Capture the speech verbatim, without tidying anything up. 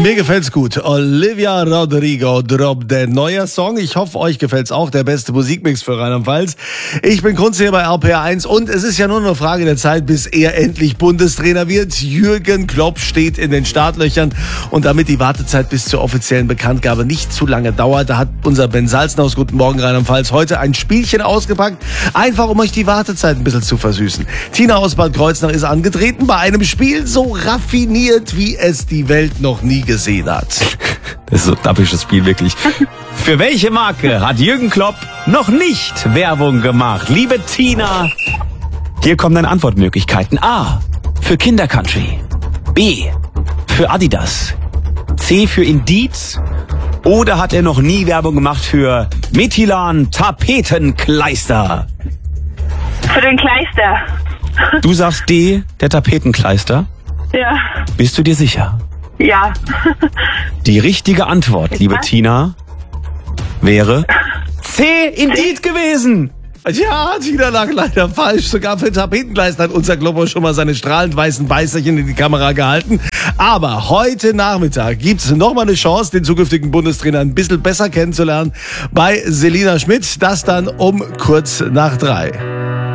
Mir gefällt's gut. Olivia Rodrigo droppt der neue Song. Ich hoffe, euch gefällt's auch. Der beste Musikmix für Rheinland-Pfalz. Ich bin Kunz hier bei R P R eins und es ist ja nur eine Frage der Zeit, bis er endlich Bundestrainer wird. Jürgen Klopp steht in den Startlöchern und damit die Wartezeit bis zur offiziellen Bekanntgabe nicht zu lange dauert, da hat unser Ben Salzen aus Guten Morgen Rheinland-Pfalz heute ein Spielchen ausgepackt, einfach um euch die Wartezeit ein bisschen zu versüßen. Tina aus Bad Kreuznach ist angetreten bei einem Spiel so raffiniert, wie es die Welt noch nie gesehen hat. Das ist so ein dappisches Spiel, wirklich. Für welche Marke hat Jürgen Klopp noch nicht Werbung gemacht? Liebe Tina, hier kommen deine Antwortmöglichkeiten. A. Für Kindercountry. B. Für Adidas. C. Für Indeed. Oder hat er noch nie Werbung gemacht für Methylan Tapetenkleister? Für den Kleister. Du sagst D. Der Tapetenkleister. Ja. Bist du dir sicher? Ja. Die richtige Antwort, liebe Tina, wäre C. Indeed gewesen. Ja, Tina lag leider falsch. Sogar für Tapetenkleister hat unser Globo schon mal seine strahlend weißen Beißerchen in die Kamera gehalten. Aber heute Nachmittag gibt's noch mal eine Chance, den zukünftigen Bundestrainer ein bisschen besser kennenzulernen bei Selina Schmidt. Das dann um kurz nach drei.